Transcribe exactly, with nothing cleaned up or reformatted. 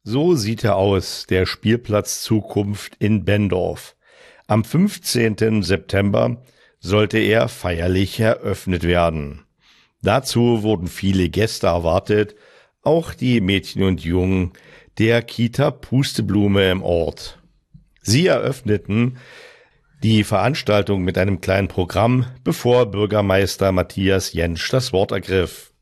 So sieht er aus, der Spielplatz Zukunft in Bendorf. Am fünfzehnten September sollte er feierlich eröffnet werden. Dazu wurden viele Gäste erwartet, auch die Mädchen und Jungen der Kita Pusteblume im Ort. Sie eröffneten die Veranstaltung mit einem kleinen Programm, bevor Bürgermeister Matthias Jentsch das Wort ergriff.